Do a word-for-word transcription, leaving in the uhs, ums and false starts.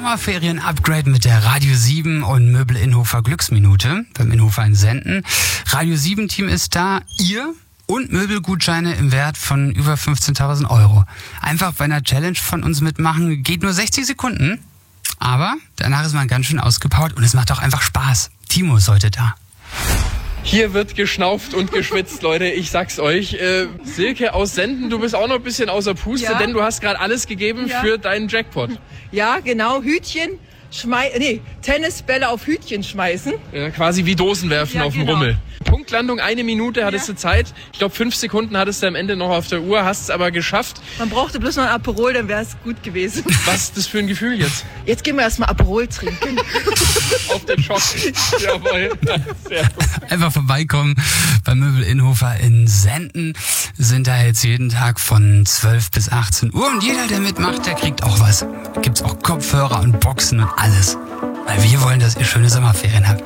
Sommerferien-Upgrade mit der Radio sieben und Möbel Innhofer Glücksminute beim Innhofer in Senden. Radio sieben Team ist da, ihr und Möbelgutscheine im Wert von über fünfzehntausend Euro. Einfach bei einer Challenge von uns mitmachen, geht nur sechzig Sekunden, aber danach ist man ganz schön ausgepowert und es macht auch einfach Spaß. Timo ist heute da. Hier wird geschnauft und geschwitzt, Leute, ich sag's euch. Äh, Silke aus Senden, du bist auch noch ein bisschen außer Puste, Ja. denn du hast gerade alles gegeben Ja. für deinen Jackpot. Ja, genau, Hütchen, schmei nee, Tennisbälle auf Hütchen schmeißen. Ja, quasi wie Dosen werfen Ja, auf dem genau. Punktlandung, Punktlandung, eine Minute hattest Ja. du Zeit. Ich glaube, fünf Sekunden hattest du am Ende noch auf der Uhr, hast es aber geschafft. Man brauchte bloß noch ein Aperol, dann wäre es gut gewesen. Was ist das für ein Gefühl jetzt? Jetzt gehen wir erstmal Aperol trinken. Auf den Schock. Jawohl. Sehr gut. Einfach vorbeikommen bei Möbel Innhofer in Senden. Sind da jetzt jeden Tag von zwölf bis achtzehn Uhr und jeder, der mitmacht, der kriegt auch was. Gibt's auch Kopfhörer und Boxen und alles. Weil wir wollen, dass ihr schöne Sommerferien habt.